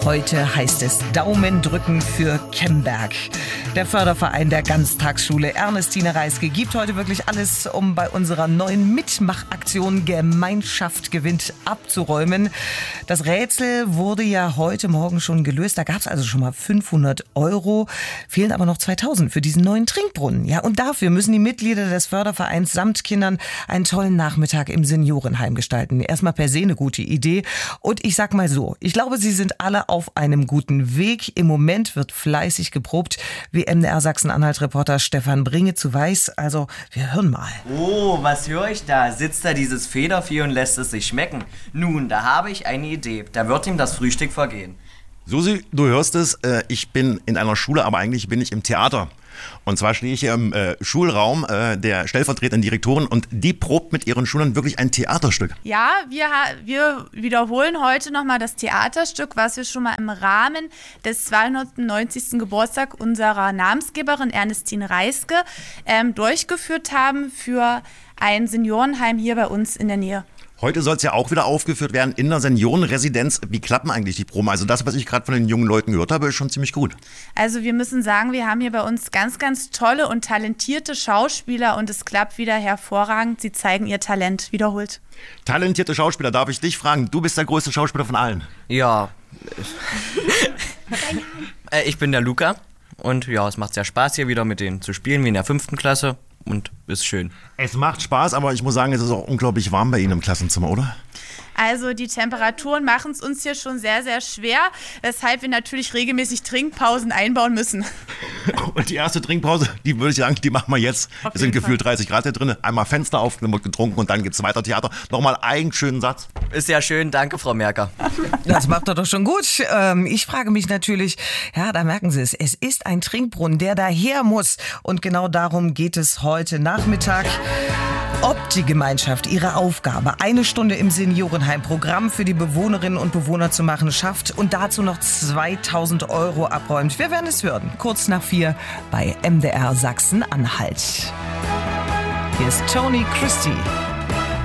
Heute heißt es Daumen drücken für Kemberg. Der Förderverein der Ganztagsschule Ernestine Reiske gibt heute wirklich alles, um bei unserer neuen Mitmachaktion Gemeinschaft gewinnt abzuräumen. Das Rätsel wurde ja heute Morgen schon gelöst. Da gab es also schon mal 500 €. Fehlen aber noch 2000 für diesen neuen Trinkbrunnen. Ja, und dafür müssen die Mitglieder des Fördervereins samt Kindern einen tollen Nachmittag im Seniorenheim gestalten. Erstmal per se eine gute Idee. Und ich sag mal so, ich glaube, sie sind alle auf einem guten Weg. Im Moment wird fleißig geprobt, wie MDR Sachsen-Anhalt-Reporter Stefan Bringe weiß. Also, wir hören mal. Oh, was höre ich da? Sitzt da dieses Federvieh und lässt es sich schmecken? Nun, da habe ich eine Idee. Da wird ihm das Frühstück vergehen. Susi, du hörst es, ich bin in einer Schule, aber eigentlich bin ich im Theater. Und zwar stehe ich hier im Schulraum der stellvertretenden Direktorin und die probt mit ihren Schülern wirklich ein Theaterstück. Ja, wir wiederholen heute nochmal das Theaterstück, was wir schon mal im Rahmen des 290. Geburtstags unserer Namensgeberin Ernestine Reiske durchgeführt haben für ein Seniorenheim hier bei uns in der Nähe. Heute soll es ja auch wieder aufgeführt werden in der Seniorenresidenz. Wie klappen eigentlich die Proben? Also das, was ich gerade von den jungen Leuten gehört habe, ist schon ziemlich gut. Also wir müssen sagen, wir haben hier bei uns ganz, ganz tolle und talentierte Schauspieler und es klappt wieder hervorragend. Sie zeigen ihr Talent wiederholt. Talentierte Schauspieler, darf ich dich fragen? Du bist der größte Schauspieler von allen. Ja. Ich bin der Luca und ja, es macht sehr Spaß hier wieder mit denen zu spielen, wie in der 5. Klasse. Und ist schön. Es macht Spaß, aber ich muss sagen, es ist auch unglaublich warm bei Ihnen im Klassenzimmer, oder? Also die Temperaturen machen es uns hier schon sehr, sehr schwer, weshalb wir natürlich regelmäßig Trinkpausen einbauen müssen. Und die erste Trinkpause, die würde ich sagen, die machen wir jetzt. Es sind gefühlt 30 Grad hier drin. Einmal Fenster auf, dann wird getrunken und dann geht's weiter Theater. Nochmal einen schönen Satz. Ist ja schön, danke Frau Merker. Das macht er doch schon gut. Ich frage mich natürlich, ja, da merken Sie es, es ist ein Trinkbrunnen, der daher muss. Und genau darum geht es heute Nachmittag. Ob die Gemeinschaft ihre Aufgabe, 1 Stunde im Seniorenheim Programm für die Bewohnerinnen und Bewohner zu machen, schafft und dazu noch 2000 € abräumt. Wir werden es hören. Kurz nach 4 bei MDR Sachsen-Anhalt. Hier ist Tony Christie.